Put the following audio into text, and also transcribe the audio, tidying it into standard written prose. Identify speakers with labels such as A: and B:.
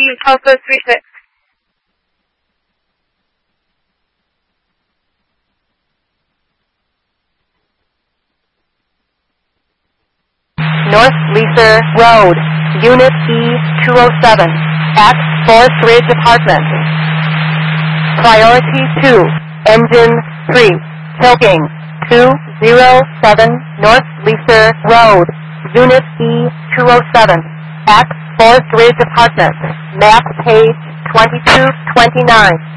A: Alpha 36.
B: North Leaser Road, Unit E207, at Forest Ridge Apartments. Priority 2, Engine 3, Tilting 207 North Leaser Road, Unit E207, at Forest Ridge Apartments. Map page 2229.